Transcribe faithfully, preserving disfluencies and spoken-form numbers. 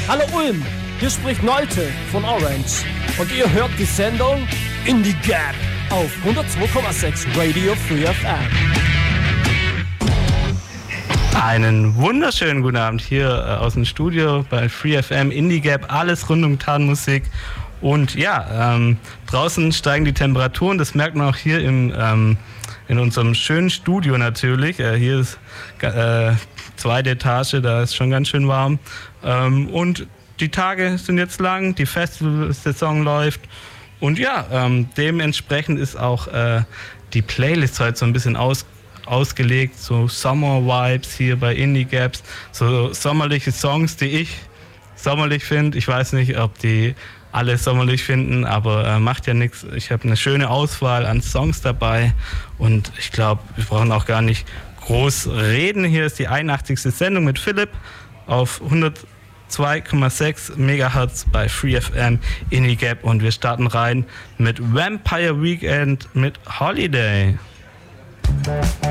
Hallo Ulm, hier spricht Nolte von Orange und ihr hört die Sendung Indie Gap auf hundertzwei Komma sechs Radio Free F M. Einen wunderschönen guten Abend hier äh, aus dem Studio bei Free F M Indie Gap, alles rund um Gitarrenmusik. Und ja, ähm, draußen steigen die Temperaturen, das merkt man auch hier im, ähm, in unserem schönen Studio natürlich. Äh, hier ist äh, zweite Etage, da ist schon ganz schön warm. Ähm, und die Tage sind jetzt lang, die Festivalsaison läuft. Und ja, ähm, dementsprechend ist auch äh, die Playlist heute so ein bisschen aus, ausgelegt, so Summer-Vibes hier bei Indie Gaps, so sommerliche Songs, die ich sommerlich finde. Ich weiß nicht, ob die alle sommerlich finden, aber äh, macht ja nichts. Ich habe eine schöne Auswahl an Songs dabei und ich glaube, wir brauchen auch gar nicht groß reden. Hier ist die einundachtzigste Sendung mit Philipp auf hundertzwei Komma sechs Megahertz bei Free F M Indie Gap und wir starten rein mit Vampire Weekend mit Holiday.